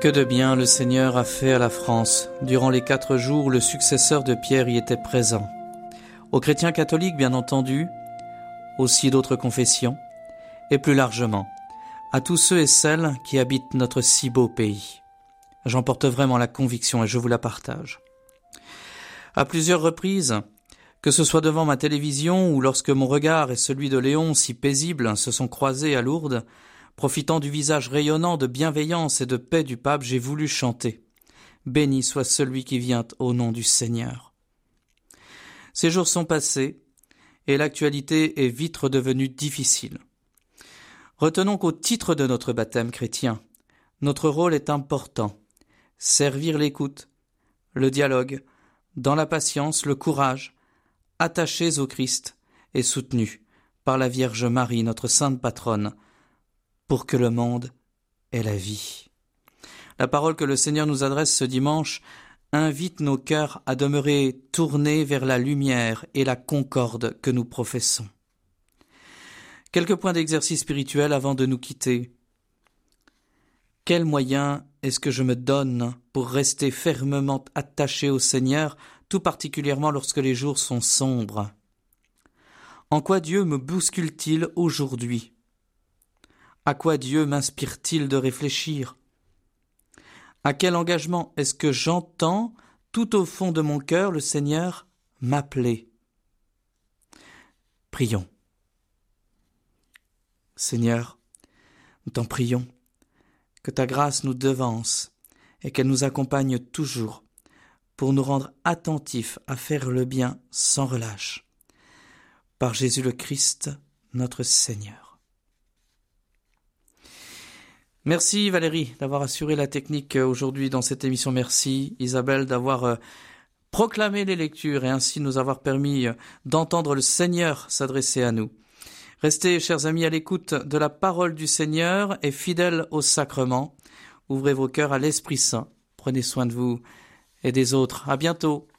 Que de bien le Seigneur a fait à la France. Durant les 4 jours, le successeur de Pierre y était présent. Aux chrétiens catholiques, bien entendu, aussi d'autres confessions, et plus largement, à tous ceux et celles qui habitent notre si beau pays. J'en porte vraiment la conviction et je vous la partage. À plusieurs reprises, que ce soit devant ma télévision ou lorsque mon regard et celui de Léon, si paisibles, se sont croisés à Lourdes, profitant du visage rayonnant de bienveillance et de paix du pape, j'ai voulu chanter « Béni soit celui qui vient au nom du Seigneur ». Ces jours sont passés et l'actualité est vite redevenue difficile. Retenons qu'au titre de notre baptême chrétien, notre rôle est important. Servir l'écoute, le dialogue, dans la patience, le courage, attachés au Christ et soutenus par la Vierge Marie, notre sainte patronne, pour que le monde ait la vie. La parole que le Seigneur nous adresse ce dimanche invite nos cœurs à demeurer tournés vers la lumière et la concorde que nous professons. Quelques points d'exercice spirituel avant de nous quitter. Quel moyen est-ce que je me donne pour rester fermement attaché au Seigneur, tout particulièrement lorsque les jours sont sombres? En quoi Dieu me bouscule-t-il aujourd'hui? À quoi Dieu m'inspire-t-il de réfléchir? À quel engagement est-ce que j'entends tout au fond de mon cœur le Seigneur m'appeler? Prions. Seigneur, nous t'en prions, que ta grâce nous devance et qu'elle nous accompagne toujours pour nous rendre attentifs à faire le bien sans relâche. Par Jésus le Christ, notre Seigneur. Merci Valérie d'avoir assuré la technique aujourd'hui dans cette émission. Merci Isabelle d'avoir proclamé les lectures et ainsi nous avoir permis d'entendre le Seigneur s'adresser à nous. Restez, chers amis, à l'écoute de la parole du Seigneur et fidèles au sacrement. Ouvrez vos cœurs à l'Esprit Saint. Prenez soin de vous et des autres. À bientôt.